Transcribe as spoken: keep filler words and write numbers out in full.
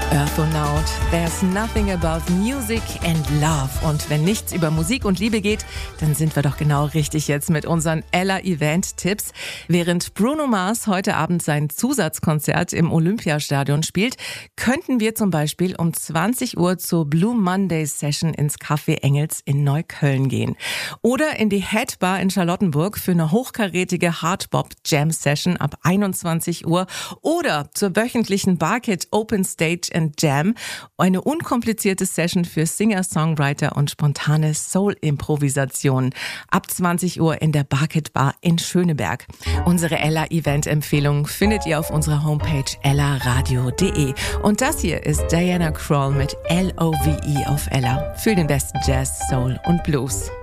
Earthonaut, There's Nothing About Music and Love. Und wenn nichts über Musik und Liebe geht, dann sind wir doch genau richtig jetzt mit unseren Ella-Event-Tipps. Während Bruno Mars heute Abend sein Zusatzkonzert im Olympiastadion spielt, könnten wir zum Beispiel um zwanzig Uhr zur Blue Monday Session ins Café Engels in Neukölln gehen. Oder in die Headbar in Charlottenburg für eine hochkarätige Hardbop Jam Session ab einundzwanzig Uhr. Oder zur wöchentlichen Barkit Open Stage and Jam, eine unkomplizierte Session für Singer-Songwriter und spontane Soul-Improvisationen. Ab zwanzig Uhr in der Barkit Bar in Schöneberg. Unsere Ella-Event-Empfehlung findet ihr auf unserer Homepage ella radio punkt de. Und das hier ist Diana Krall mit L O V E auf Ella für den besten Jazz, Soul und Blues.